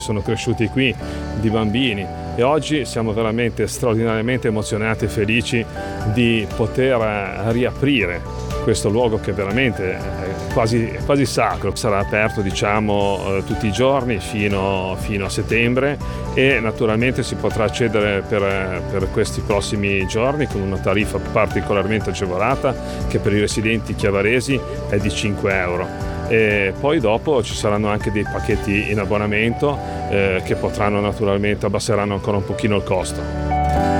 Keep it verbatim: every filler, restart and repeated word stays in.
sono cresciuti qui, di bambini, e oggi siamo veramente straordinariamente emozionati e felici di poter riaprire questo luogo che veramente è quasi, è quasi sacro. Sarà aperto, diciamo, eh, tutti i giorni fino, fino a settembre, e naturalmente si potrà accedere per, per questi prossimi giorni con una tariffa particolarmente agevolata che per i residenti chiavaresi è di cinque euro. E poi dopo ci saranno anche dei pacchetti in abbonamento eh, che potranno naturalmente abbasseranno ancora un pochino il costo.